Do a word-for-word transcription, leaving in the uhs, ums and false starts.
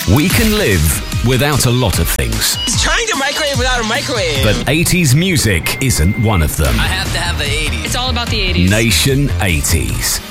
We can live without a lot of things. He's trying to microwave without a microwave. But eighties music isn't one of them. I have to have the eighties. It's all about the eighties. Nation eighties.